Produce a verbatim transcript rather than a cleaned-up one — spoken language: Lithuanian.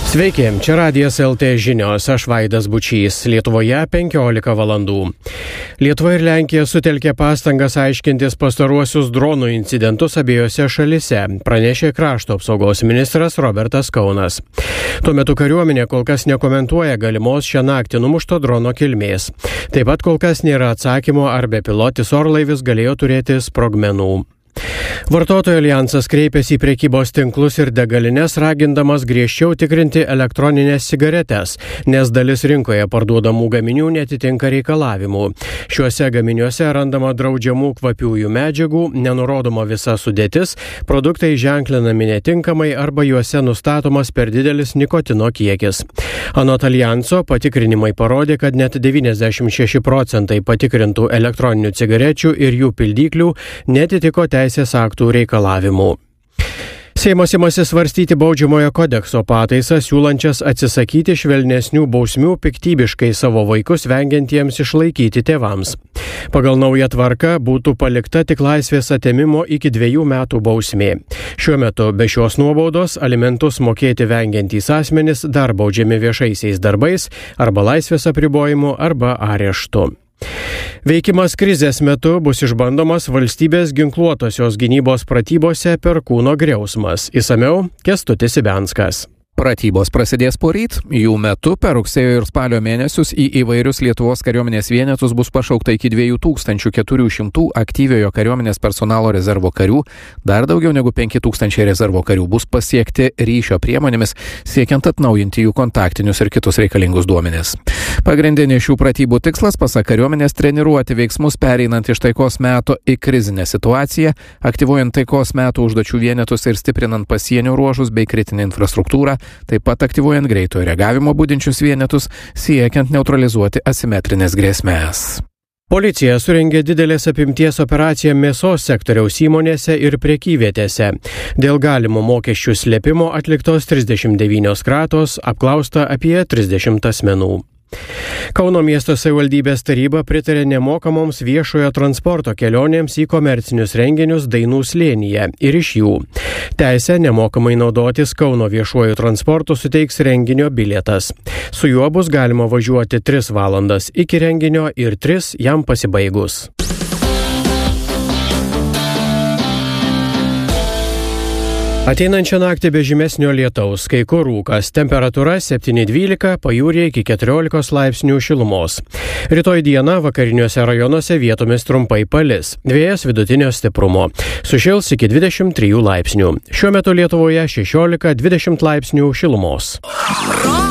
Sveiki, čia Radijas L T žinios, aš Vaidas Bučys, Lietuvoje penkiolika valandų. Lietuva ir Lenkija sutelkė pastangas aiškintis pastaruosius dronų incidentus abiejose šalise, pranešė krašto apsaugos ministras Robertas Kaunas. Tuo metu kariuomenė kol kas nekomentuoja galimos šią naktį numušto drono kilmės. Taip pat kol kas nėra atsakymo, ar bepilotis orlaivis galėjo turėti sprogmenų. Vartotojų alijansas kreipėsi į prekybos tinklus ir degalines, ragindamas griežčiau tikrinti elektroninės cigaretes, nes dalis rinkoje parduodamų gaminių netitinka reikalavimų. Šiuose gaminiuose randama draudžiamų kvapiųjų medžiagų, nenurodoma visa sudėtis, produktai ženklinami netinkamai arba juose nustatomas per didelis nikotino kiekis. Anot alijanso, patikrinimai parodė, kad net devyniasdešimt šeši procentai patikrintų elektroninių cigarečių ir jų pildyklių netitiko teisės aktų reikalavimų. Seimas imasi svarstyti baudžiamojo kodekso pataisą, siūlančias atsisakyti švelnesnių bausmių piktybiškai savo vaikus vengiantiems išlaikyti tėvams. Pagal naują tvarką būtų palikta tik laisvės atėmimo iki dviejų metų bausmė. Šiuo metu be šios nuobaudos alimentus mokėti vengiantys asmenys dar baudžiami viešaisiais darbais arba laisvės apribojimu arba areštu. Veikimas krizės metu bus išbandomas valstybės ginkluotosios gynybos pratybose Perkūno griausmas. Išsamiau Kęstutis Ibenskas. Pratybos prasidės poryt, jų metu per rugsėjo ir spalio mėnesius į įvairius Lietuvos kariuomenės vienetus bus pašaukta iki dviejų tūkstančių keturių šimtų aktyviojo kariuomenės personalo rezervo karių, dar daugiau negu penki tūkstančiai rezervo karių bus pasiekti ryšio priemonėmis, siekiant atnaujinti jų kontaktinius ir kitus reikalingus duomenis. Pagrindinis šių pratybų tikslas, pasak kariuomenės, treniruoti veiksmus pereinant iš taikos meto į krizinę situaciją, aktyvuojant taikos metų užduočių vienetus ir stiprinant pasienio ruožus bei kritinę infrastruktūrą, taip pat aktyvuojant greitojo reagavimo budinčius vienetus, siekiant neutralizuoti asimetrinės grėsmės. Policija surengė didelės apimties operaciją mėsos sektoriaus įmonėse ir prekyvietėse. Dėl galimo mokesčių slėpimo atliktos trisdešimt devynios kratos, apklausta apie trisdešimt asmenų. Kauno miesto savivaldybės taryba pritarė nemokamoms viešojo transporto kelionėms į komercinius renginius Dainų slėnyje ir iš jų. Teisę nemokamai naudotis Kauno viešuoju transportu suteiks renginio bilietas. Su juo bus galima važiuoti tris valandas iki renginio ir tris jam pasibaigus. Ateinančią naktį be žymesnio lietaus, kai kur rūkas, temperatūra septyni dvylika, pajūryje iki keturiolikos laipsnių šilumos. Rytoj dieną vakariniuose rajonuose vietomis trumpai palis, vėjas vidutinio stiprumo, sušils iki dvidešimt trijų laipsnių. Šiuo metu Lietuvoje šešiolika dvidešimt laipsnių šilumos.